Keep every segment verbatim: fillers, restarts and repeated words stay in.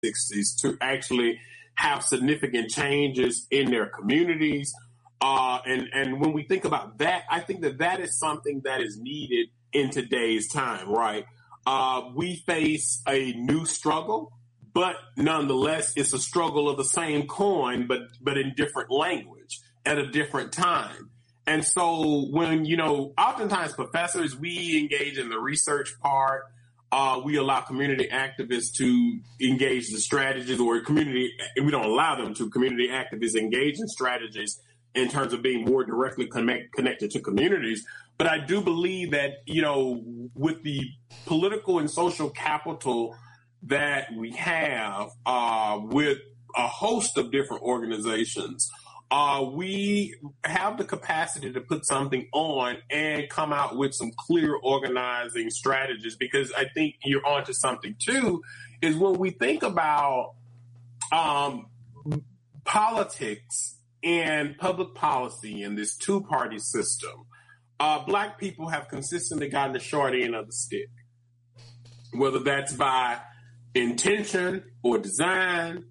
sixties to actually have significant changes in their communities. Uh, and, and when we think about that, I think that that is something that is needed in today's time, right? Uh, we face a new struggle, but nonetheless, it's a struggle of the same coin, but, but in different language at a different time. And so when, you know, oftentimes professors, we engage in the research part. Uh, we allow community activists to engage the strategies, or community, we don't allow them to, community activists engage in strategies in terms of being more directly connect, connected to communities. But I do believe that, you know, with the political and social capital that we have uh, with a host of different organizations, uh, we have the capacity to put something on and come out with some clear organizing strategies. Because I think you're onto something too, is when we think about um, politics and public policy in this two-party system, uh, Black people have consistently gotten the short end of the stick, whether that's by intention or design.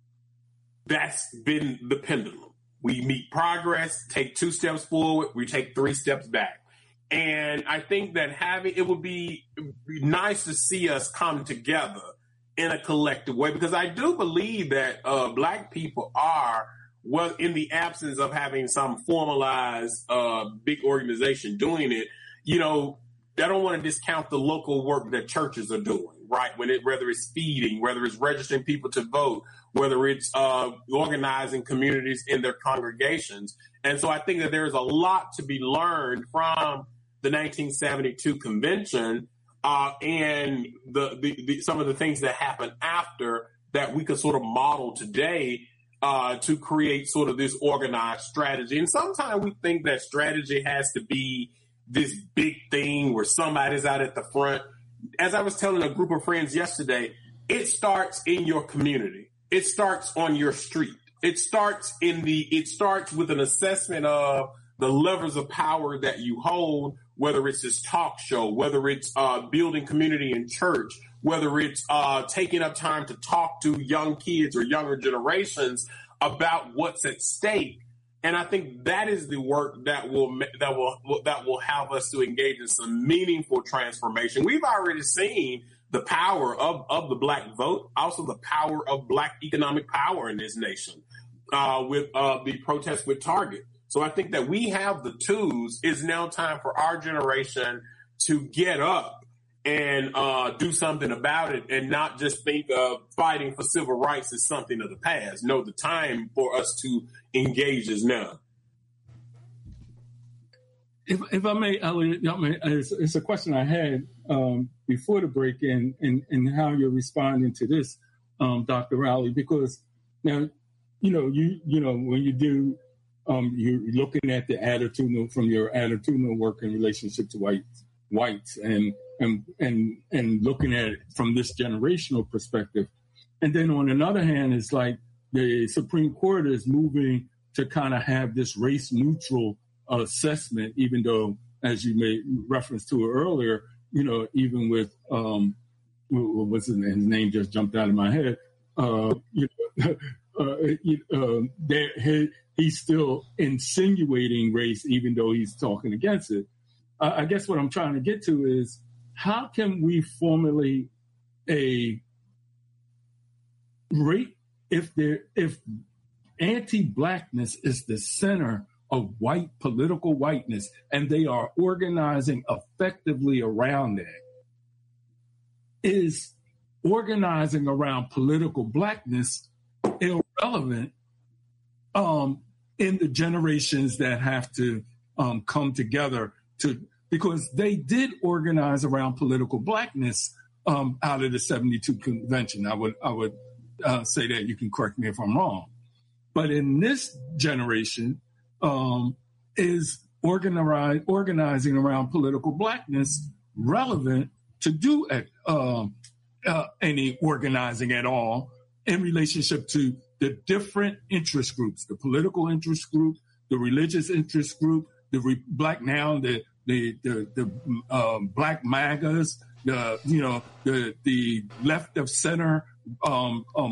That's been the pendulum. We meet progress, take two steps forward, we take three steps back. And I think that having, it would be, be nice to see us come together in a collective way, because I do believe that uh, Black people are, well, in the absence of having some formalized uh, big organization doing it, you know, I don't want to discount the local work that churches are doing, right? When it, whether it's feeding, whether it's registering people to vote, whether it's uh, organizing communities in their congregations. And so I think that there's a lot to be learned from the nineteen seventy-two convention uh, and the, the, the some of the things that happened after that we could sort of model today uh, to create sort of this organized strategy. And sometimes we think that strategy has to be this big thing where somebody's out at the front. As I was telling a group of friends yesterday, it starts in your community. It starts on your street. It starts in the, it starts with an assessment of the levers of power that you hold, whether it's this talk show, whether it's uh, building community in church, whether it's uh, taking up time to talk to young kids or younger generations about what's at stake. And I think that is the work that will that will that will have us to engage in some meaningful transformation. We've already seen the power of, of the Black vote, also the power of Black economic power in this nation uh, with uh, the protest with Target. So I think that we have the tools. It's now time for our generation to get up and uh, do something about it, and not just think of fighting for civil rights as something of the past. No, the time for us to engage is now. If, if I may, Elliot, it's, it's a question I had um, before the break, in and, and how you're responding to this, um, Doctor Rowley, because now, you know, you you know, when you do, um, you're looking at the attitudinal, from your attitudinal work in relationship to whites, whites, and and and and looking at it from this generational perspective, and then on another hand, it's like the Supreme Court is moving to kind of have this race neutral assessment, even though, as you made reference to it earlier, you know, even with um, what was his name? His name just jumped out of my head. Uh, you know, uh, you, uh, there, he, he's still insinuating race, even though he's talking against it. Uh, I guess what I'm trying to get to is, how can we formulate a rate if there if anti-Blackness is the center of white political whiteness, and they are organizing effectively around that? Is organizing around political Blackness irrelevant um, in the generations that have to um, come together to, because they did organize around political Blackness um, out of the seventy-two convention. I would I would uh, say that. You can correct me if I'm wrong. But in this generation, um, is organize, organizing around political Blackness relevant to do uh, uh, any organizing at all in relationship to the different interest groups, the political interest group, the religious interest group, the re- Black now, the the the, the um, Black MAGAs, the you know the the left of center um, um,